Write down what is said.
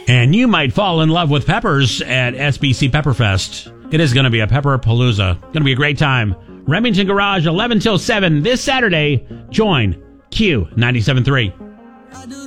And you might fall in love with peppers at SBC Pepperfest. It is going to be a pepper palooza. Going to be a great time. Remington Garage, 11 till 7 this Saturday. Join Q 97.3.